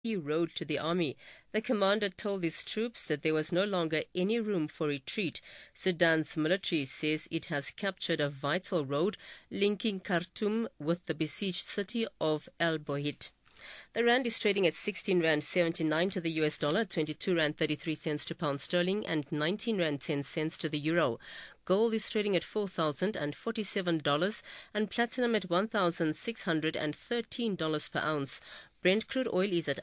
road to the army. The commander told his troops that there was no longer any room for retreat. Sudan's military says it has captured a vital road linking Khartoum with the besieged city of El Bohit. The rand is trading at 16 rand 79 to the US dollar, 22 rand 33 cents to pound sterling, and 19 rand 10 cents to the euro. Gold is trading at $4,047 and platinum at $1,613 per ounce. Brent crude oil is at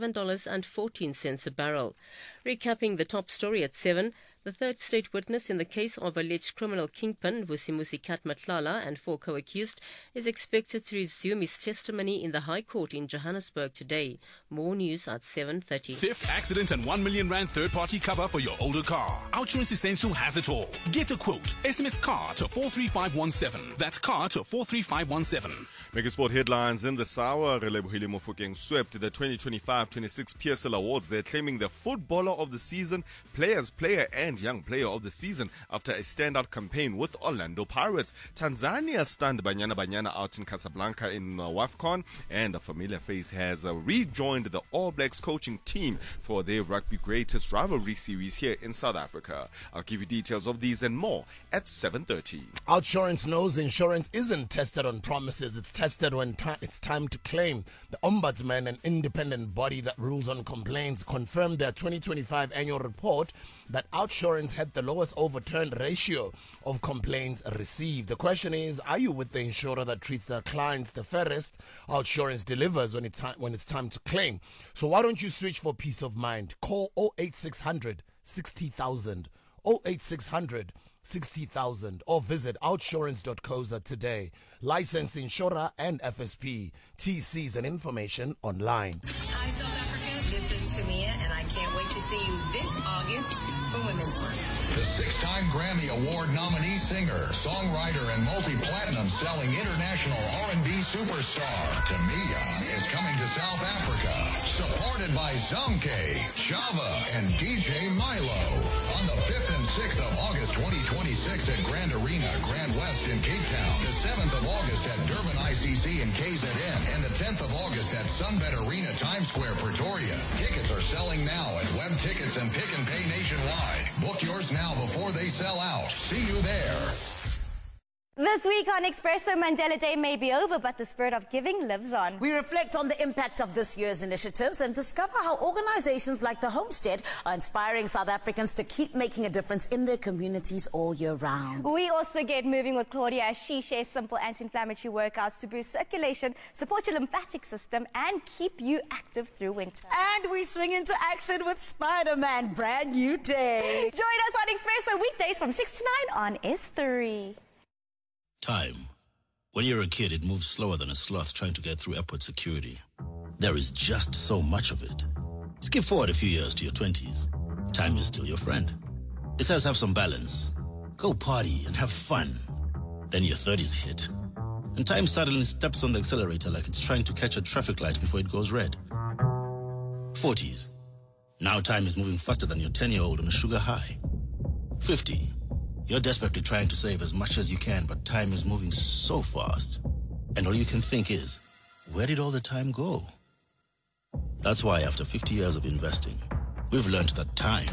$87.14 a barrel. Recapping the top story at 7, the third state witness in the case of alleged criminal kingpin Vusimuzi Kat Matlala and 4 co-accused is expected to resume his testimony in the High Court in Johannesburg today. More news at 7:30. Theft, accident and 1 million rand third-party cover for your older car. Outsurance Essential has it all. Get a quote. SMS CAR to 43517. That's CAR to 43517. Megasport headlines in the hour. Relebohile Mofokeng swept the 2025-26 PSL Awards. They're claiming the Footballer of the Season, Players Player and Young Player of the Season after a standout campaign with Orlando Pirates. Tanzania stunned Banyana Banyana out in Casablanca in WAFCON, and a familiar face has rejoined the All Blacks coaching team for their rugby greatest rivalry series here in South Africa. I'll give you details of these and more at 7:30. Outsurance knows insurance isn't tested on promises. It's tested when it's time to claim. The Ombudsman, an independent body that rules on complaints, confirmed their 2025 annual report that Outsurance had the lowest overturned ratio of complaints received. The question is, are you with the insurer that treats their clients the fairest? Outsurance delivers when it's time to claim. So why don't you switch for peace of mind? Call 08600 60,000, 08600 60,000, or visit outsurance.co.za today. Licensed insurer and FSP. TCs and information online. Hi, South Africa. This is Tamia, and I can't wait to see you this August for Women's Month. The 6-time Grammy Award nominee singer, songwriter, and multi-platinum selling international R&B superstar Tamia is coming to South Africa, supported by Zamke, Java, and DJ Milo on the 5th and 6th of August 2026 at Grand Arena, Grand West in Cape Town, the 7th of August at Durban ICC in KZN, and the 10th of August at Sunbet Arena, Times Square, Pretoria. Tickets are selling now at Web Tickets and Pick and Pay nationwide. Book yours now before they sell out. See you there. This week on Expresso, Mandela Day may be over, but the spirit of giving lives on. We reflect on the impact of this year's initiatives and discover how organizations like the Homestead are inspiring South Africans to keep making a difference in their communities all year round. We also get moving with Claudia as she shares simple anti-inflammatory workouts to boost circulation, support your lymphatic system, and keep you active through winter. And we swing into action with Spider-Man, brand new day. Join us on Expresso weekdays from 6 to 9 on S3. Time. When you're a kid, it moves slower than a sloth trying to get through airport security. There is just so much of it. Skip forward a few years to your 20s. Time is still your friend. It says have some balance. Go party and have fun. Then your 30s hit. And time suddenly steps on the accelerator like it's trying to catch a traffic light before it goes red. 40s. Now time is moving faster than your 10-year-old on a sugar high. 50. You're desperately trying to save as much as you can, but time is moving so fast. And all you can think is, where did all the time go? That's why after 50 years of investing, we've learned that time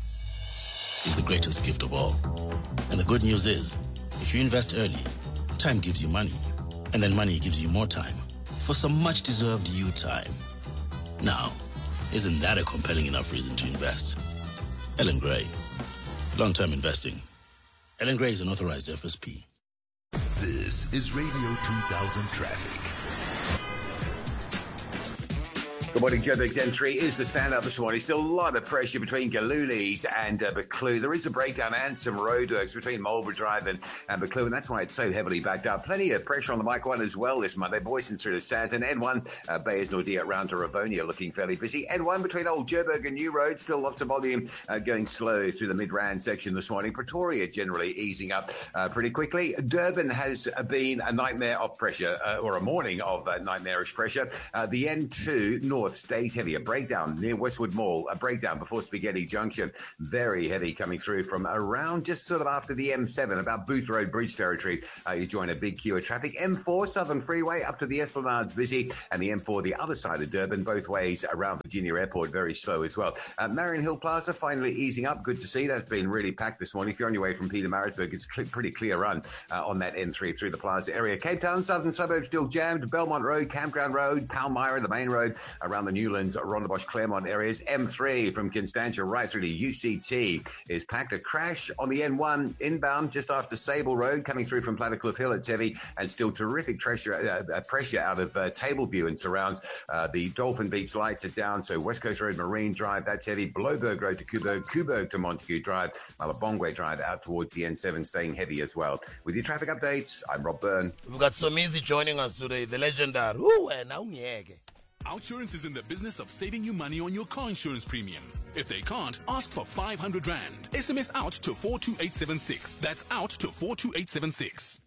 is the greatest gift of all. And the good news is, if you invest early, time gives you money. And then money gives you more time for some much-deserved you time. Now, isn't that a compelling enough reason to invest? Ellen Gray. Long-term investing. Ellen Gray is an authorized FSP. This is Radio 2000 Traffic. Good morning, Joburg's N3 is the standout this morning. Still a lot of pressure between Galulis and Buccleuch. There is a breakdown and some roadworks between Marlborough Drive and Buccleuch, and that's why it's so heavily backed up. Plenty of pressure on the Mike 1 as well this Monday. Boyson through to Sandton. N1, Bayers Nordia round to Ravonia looking fairly busy. N1 between Old Joburg and New Road. Still lots of volume going slow through the Midrand section this morning. Pretoria generally easing up pretty quickly. Durban has been a nightmare of pressure, or a morning of nightmarish pressure. The N2 north North stays heavy. A breakdown near Westwood Mall. A breakdown before Spaghetti Junction. Very heavy coming through from around just sort of after the M7, about Booth Road Bridge territory. You join a big queue of traffic. M4 Southern Freeway up to the Esplanade's busy, and the M4 the other side of Durban, both ways around Virginia Airport, very slow as well. Marion Hill Plaza finally easing up. Good to see. That's been really packed this morning. If you're on your way from Pietermaritzburg, it's a pretty clear run on that N3 through the plaza area. Cape Town southern suburbs still jammed. Belmont Road, Campground Road, Palmyra, the main road around the Newlands, Rondebosch, Claremont areas. M3 from Constantia right through to UCT is packed. A crash on the N1 inbound just after Sable Road coming through from Plattekloof Hill. It's heavy, and still terrific pressure out of Tableview and surrounds. The Dolphin Beach lights are down, so West Coast Road, Marine Drive, that's heavy. Bloberg Road to Kuberg to Montague Drive, Malabongwe Drive out towards the N7 staying heavy as well. With your traffic updates, I'm Rob Byrne. We've got Somizi joining us today, the legendary. Outsurance is in the business of saving you money on your car insurance premium. If they can't, ask for 500 Rand. SMS out to 42876. That's out to 42876.